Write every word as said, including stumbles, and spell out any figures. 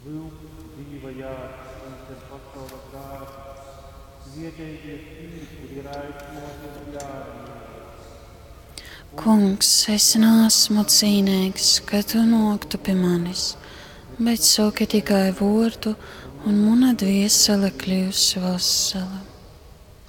Vilks dzīvajā, viņš ir pasaules dārsts, sviedējies tīri, kur ir aizsmoties ļārņiem. Kungs, es neesmu cienīgs, ka tu noktu pie manis, bet saki tikai vārdu, un mana dvēsele kļūs vesela.